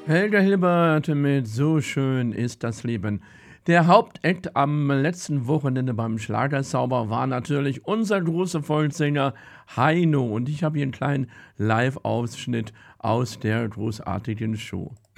Helga Hilbert mit „So schön ist das Leben“. Der Hauptakt am letzten Wochenende beim Schlagerzauber war natürlich unser großer Volkssänger Heino und ich habe hier 'n kleinen Live-Ausschnitt aus der großartigen Show.